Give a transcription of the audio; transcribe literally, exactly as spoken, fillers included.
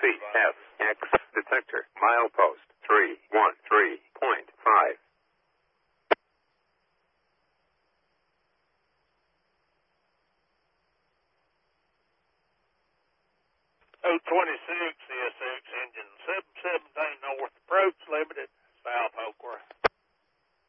C F X detector. Milepost three one three point five. oh twenty-six C S X engine seven seventeen north approach limited